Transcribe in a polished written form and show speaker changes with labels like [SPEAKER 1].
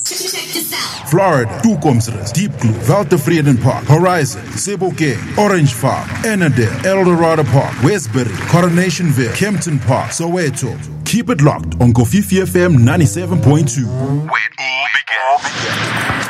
[SPEAKER 1] Florida, Tucumsres, Deep Blue, Valtevreden Park, Horizon, Sebokeng, Orange Farm, Ennerdale, Eldorado Park, Westbury, Coronationville, Kempton Park, Soweto. Keep it locked on Kofifi FM 97.2. Where it all began.